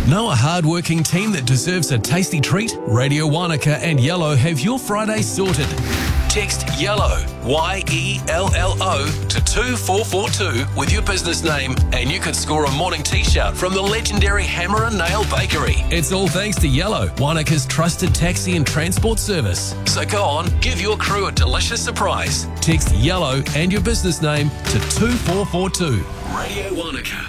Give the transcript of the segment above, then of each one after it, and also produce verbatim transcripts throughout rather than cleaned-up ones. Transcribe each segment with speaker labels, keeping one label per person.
Speaker 1: Know a hard-working team that deserves a tasty treat? Radio Wanaka and Yellow have your Friday sorted. Text YELLOW, Y E L L O, to two four four two with your business name and you could score a morning t-shirt from the legendary Hammer and Nail Bakery. It's all thanks to Yellow, Wanaka's trusted taxi and transport service. So go on, give your crew a delicious surprise. Text YELLOW and your business name to two four four two. Radio Wanaka.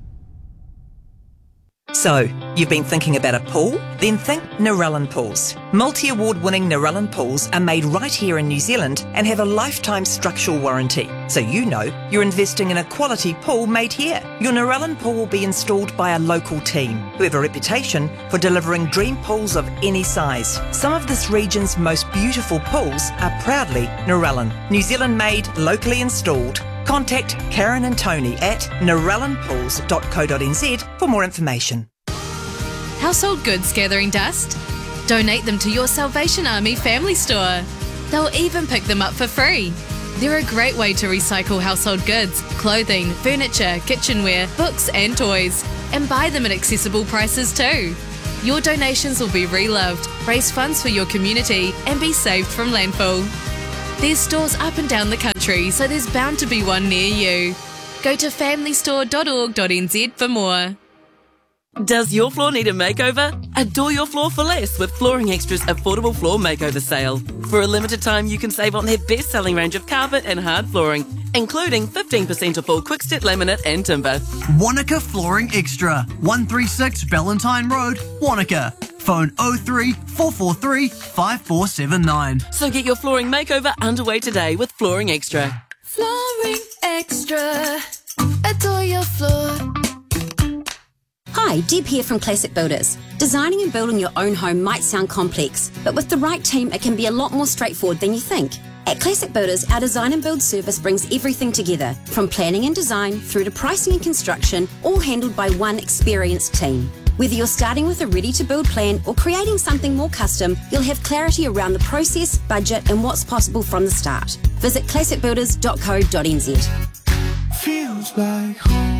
Speaker 2: So, you've been thinking about a pool? Then think Narellan Pools. Multi-award winning Narellan pools are made right here in New Zealand and have a lifetime structural warranty. So you know you're investing in a quality pool made here. Your Narellan pool will be installed by a local team who have a reputation for delivering dream pools of any size. Some of this region's most beautiful pools are proudly Narellan. New Zealand made, locally installed. Contact Karen and Tony at narellan pools dot co dot n z for more information.
Speaker 3: Household goods gathering dust? Donate them to your Salvation Army family store. They'll even pick them up for free. They're a great way to recycle household goods, clothing, furniture, kitchenware, books and toys, and buy them at accessible prices too. Your donations will be reloved, raise funds for your community, and be saved from landfill. There's stores up and down the country, so there's bound to be one near you. Go to family store dot org dot n z for more.
Speaker 4: Does your floor need a makeover? Adore your floor for less with Flooring Extra's affordable floor makeover sale. For a limited time, you can save on their best-selling range of carpet and hard flooring, including fifteen percent off all Quickstep laminate and timber.
Speaker 5: Wanaka Flooring Extra, one thirty-six Valentine Road, Wanaka. Phone oh three four four three five four seven nine.
Speaker 4: So get your flooring makeover underway today with Flooring Extra.
Speaker 6: Flooring Extra. Adore your floor.
Speaker 7: Hi, Deb here from Classic Builders. Designing and building your own home might sound complex, but with the right team, it can be a lot more straightforward than you think. At Classic Builders, our design and build service brings everything together, from planning and design through to pricing and construction, all handled by one experienced team. Whether you're starting with a ready-to-build plan or creating something more custom, you'll have clarity around the process, budget and what's possible from the start. Visit classic builders dot co dot n z.
Speaker 8: Feels like home.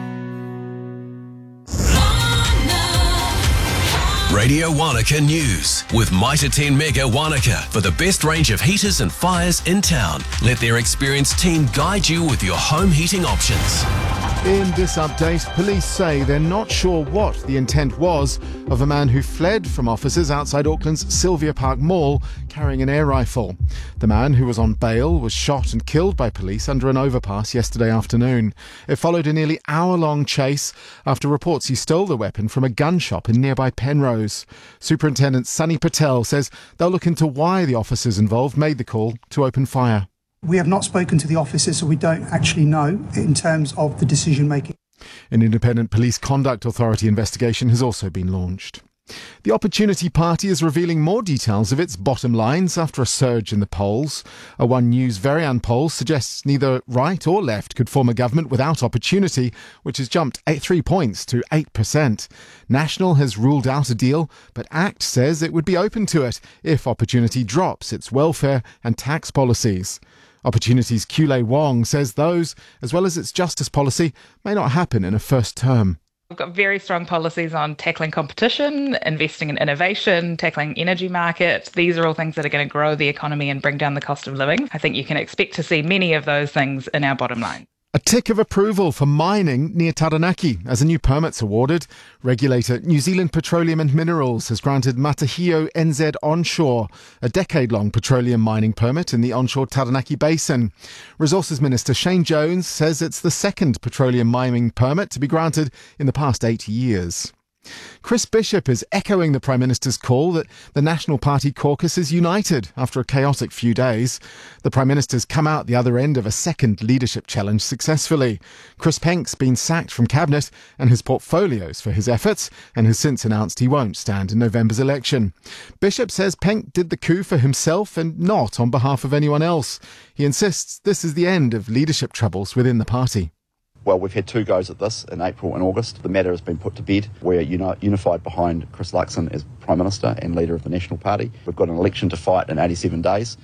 Speaker 1: Radio Wanaka News with Mitre ten Mega Wanaka for the best range of heaters and fires in town. Let their experienced team guide you with your home heating options.
Speaker 9: In this update, police say they're not sure what the intent was of a man who fled from officers outside Auckland's Sylvia Park Mall carrying an air rifle. The man, who was on bail, was shot and killed by police under an overpass yesterday afternoon. It followed a nearly hour-long chase after reports he stole the weapon from a gun shop in nearby Penrose. Superintendent Sunny Patel says they'll look into why the officers involved made the call to open fire.
Speaker 10: We have not spoken to the officers, so we don't actually know in terms of the decision making.
Speaker 9: An independent police conduct authority investigation has also been launched. The Opportunity Party is revealing more details of its bottom lines after a surge in the polls. A One News Varian poll suggests neither right or left could form a government without Opportunity, which has jumped eight, three points to eight percent. National has ruled out a deal, but ACT says it would be open to it if Opportunity drops its welfare and tax policies. Opportunity's Kule Wong says those, as well as its justice policy, may not happen in a first term.
Speaker 11: We've got very strong policies on tackling competition, investing in innovation, tackling energy market. These are all things that are going to grow the economy and bring down the cost of living. I think you can expect to see many of those things in our bottom line.
Speaker 9: A tick of approval for mining near Taranaki as a new permit's awarded. Regulator New Zealand Petroleum and Minerals has granted Matahio N Z Onshore a decade-long petroleum mining permit in the onshore Taranaki Basin. Resources Minister Shane Jones says it's the second petroleum mining permit to be granted in the past eight years. Chris Bishop is echoing the Prime Minister's call that the National Party caucus is united after a chaotic few days. The Prime Minister's come out the other end of a second leadership challenge successfully. Chris Penk's been sacked from Cabinet and his portfolios for his efforts and has since announced he won't stand in November's election. Bishop says Penk did the coup for himself and not on behalf of anyone else. He insists this is the end of leadership troubles within the party.
Speaker 12: Well, we've had two goes at this in April and August. The matter has been put to bed. We're uni- unified behind Chris Luxon as Prime Minister and leader of the National Party. We've got an election to fight in eighty-seven days.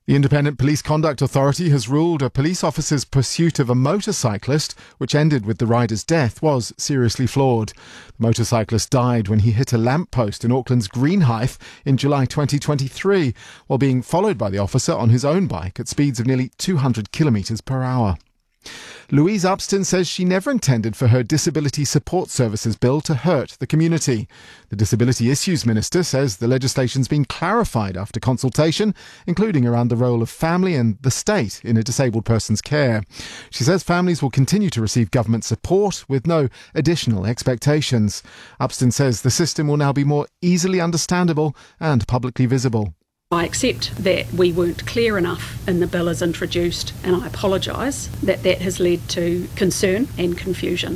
Speaker 9: The Independent Police Conduct Authority has ruled a police officer's pursuit of a motorcyclist, which ended with the rider's death, was seriously flawed. The motorcyclist died when he hit a lamppost in Auckland's Greenhithe in July twenty twenty-three, while being followed by the officer on his own bike at speeds of nearly two hundred kilometres per hour. Louise Upston says she never intended for her Disability Support Services Bill to hurt the community. The Disability Issues Minister says the legislation's been clarified after consultation, including around the role of family and the state in a disabled person's care. She says families will continue to receive government support with no additional expectations. Upston says the system will now be more easily understandable and publicly visible.
Speaker 13: I accept that we weren't clear enough in the bill as introduced, and I apologise that that has led to concern and confusion.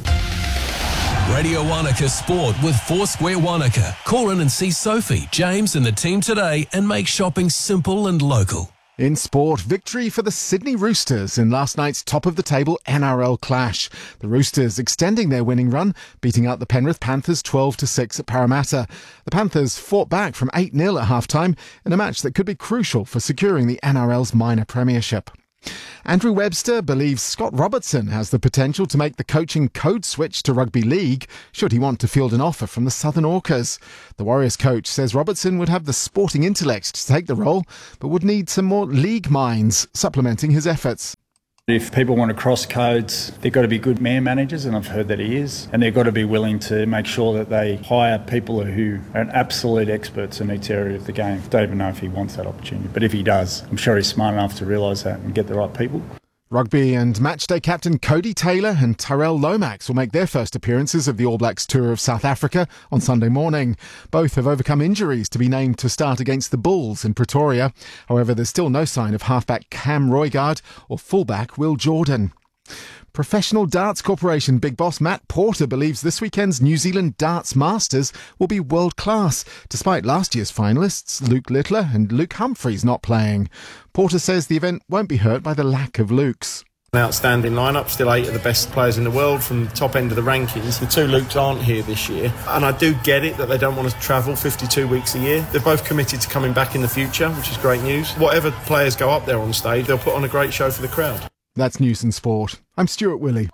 Speaker 1: Radio Wanaka Sport with Foursquare Wanaka. Call in and see Sophie, James and the team today and make shopping simple and local.
Speaker 9: In sport, victory for the Sydney Roosters in last night's top-of-the-table N R L clash. The Roosters extending their winning run, beating out the Penrith Panthers twelve to six at Parramatta. The Panthers fought back from eight nil at half-time in a match that could be crucial for securing the N R L's minor premiership. Andrew Webster believes Scott Robertson has the potential to make the coaching code switch to rugby league should he want to field an offer from the Southern Orcas. The Warriors coach says Robertson would have the sporting intellect to take the role, but would need some more league minds supplementing his efforts.
Speaker 14: If people want to cross codes, they've got to be good man managers, and I've heard that he is, and they've got to be willing to make sure that they hire people who are absolute experts in each area of the game. Don't even know if he wants that opportunity, but if he does, I'm sure he's smart enough to realise that and get the right people.
Speaker 9: Rugby and matchday captain Cody Taylor and Tyrell Lomax will make their first appearances of the All Blacks tour of South Africa on Sunday morning. Both have overcome injuries to be named to start against the Bulls in Pretoria. However, there's still no sign of halfback Cam Roigard or fullback Will Jordan. Professional Darts Corporation big boss Matt Porter believes this weekend's New Zealand Darts Masters will be world-class, despite last year's finalists Luke Littler and Luke Humphreys not playing. Porter says the event won't be hurt by the lack of Lukes.
Speaker 15: An outstanding lineup, still eight of the best players in the world from the top end of the rankings. The two Lukes aren't here this year, and I do get it that they don't want to travel fifty-two weeks a year. They're both committed to coming back in the future, which is great news. Whatever players go up there on stage, they'll put on a great show for the crowd.
Speaker 9: That's News and Sport. I'm Stuart Willey.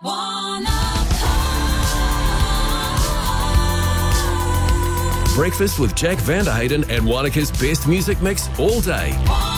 Speaker 1: Breakfast with Jack Vanderhayden and Wanaka's best music mix all day.